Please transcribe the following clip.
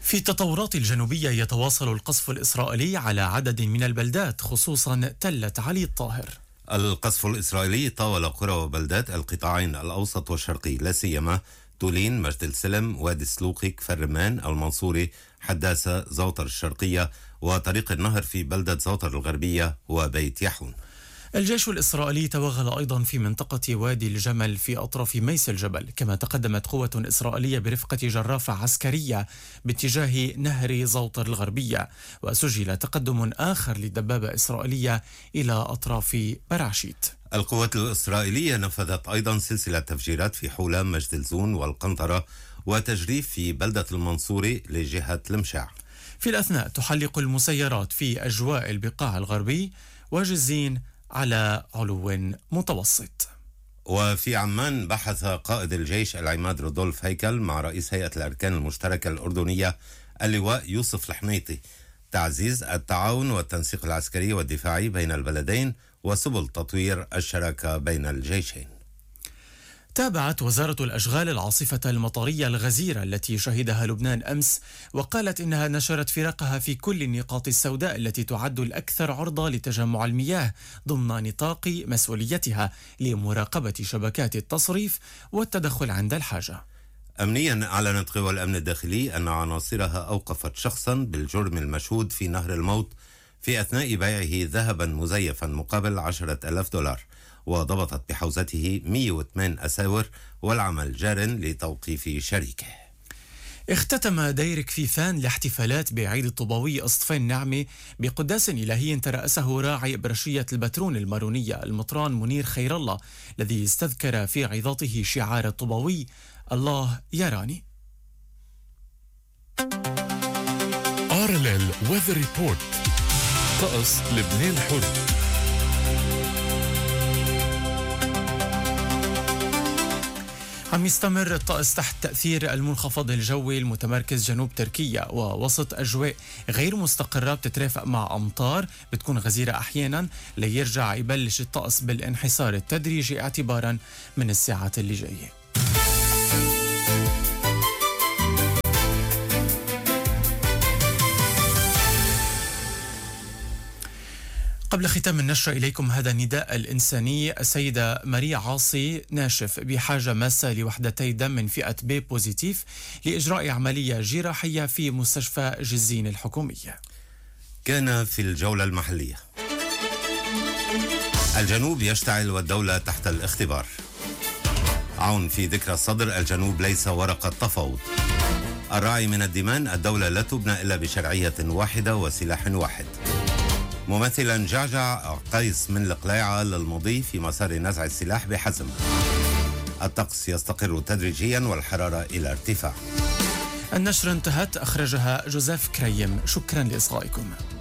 في التطورات الجنوبية يتواصل القصف الإسرائيلي على عدد من البلدات خصوصا تلة علي الطاهر. القصف الإسرائيلي طاول قرى وبلدات القطاعين الأوسط والشرقي، لا سيما تولين، مجد السلم، وادي السلوقي، كفر رمان، المنصوري، حداثة، زوطر الشرقية، وطريق النهر في بلدة زوطر الغربية وبيت يحون. الجيش الإسرائيلي توغل أيضا في منطقة وادي الجمل في أطراف ميس الجبل، كما تقدمت قوة إسرائيلية برفقة جرافة عسكرية باتجاه نهر زوطر الغربية، وسجل تقدم آخر لدبابة إسرائيلية إلى أطراف براشيت. القوات الإسرائيلية نفذت أيضا سلسلة تفجيرات في حولة، مجد الزون والقنطرة، وتجريف في بلدة المنصوري لجهة المشاع. في الأثناء تحلق المسيرات في أجواء البقاع الغربي وجزين على علو متوسط. وفي عمان بحث قائد الجيش العماد رودولف هيكل مع رئيس هيئة الأركان المشتركة الأردنية اللواء يوسف الحنيطي تعزيز التعاون والتنسيق العسكري والدفاعي بين البلدين وسبل تطوير الشراكة بين الجيشين. تابعت وزارة الأشغال العاصفة المطرية الغزيرة التي شهدها لبنان أمس، وقالت إنها نشرت فرقها في كل النقاط السوداء التي تعد الأكثر عرضة لتجمع المياه ضمن نطاق مسؤوليتها لمراقبة شبكات التصريف والتدخل عند الحاجة. أمنيا، أعلنت قوى الأمن الداخلي أن عناصرها أوقفت شخصا بالجرم المشهود في نهر الموت في أثناء بيعه ذهبا مزيفا مقابل 10,000 دولار، وضبطت بحوزته 108 أساور، والعمل جار لتوقيف شريكه. اختتم ديرك فيفان الاحتفالات بعيد الطوباوي أصطفين النعمة بقداس إلهي ترأسه راعي برشية البترون المارونية المطران منير خير الله، الذي استذكر في عظاته شعار الطوباوي: الله يراني. RLL Weather Report. طقس لبنان الحر. عم يستمر الطقس تحت تأثير المنخفض الجوي المتمركز جنوب تركيا، ووسط أجواء غير مستقرة بتترافق مع أمطار بتكون غزيرة أحيانا، ليرجع يبلش الطقس بالانحسار التدريجي اعتبارا من الساعات اللي جاية. قبل ختام النشرة إليكم هذا النداء الإنساني. السيدة ماريا عاصي ناشف بحاجة ماسة لوحدتي دم من فئة بي بوزيتيف لإجراء عملية جراحية في مستشفى جزين الحكومية. كان في الجولة المحلية. الجنوب يشتعل والدولة تحت الاختبار. عون في ذكرى الصدر: الجنوب ليس ورقة تفاوض. الراعي من الدمان: الدولة لا تبنى إلا بشرعية واحدة وسلاح واحد. ممثلا جعجع قيس من القلايعة للمضي في مسار نزع السلاح بحزم. الطقس يستقر تدريجيا والحرارة إلى ارتفاع. النشرة انتهت، أخرجها جوزيف كريم. شكرا لإصغائكم.